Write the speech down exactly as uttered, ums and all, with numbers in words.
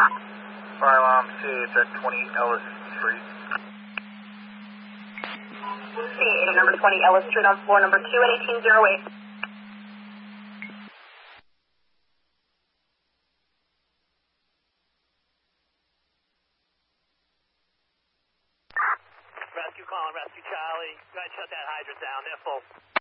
Fire alarm C, it's at twenty Ellis Street. C eight, number twenty Ellis Street on floor number two at eighteen oh eight. Rescue calling, Rescue Charlie. Go ahead and shut that hydrant down. They're full.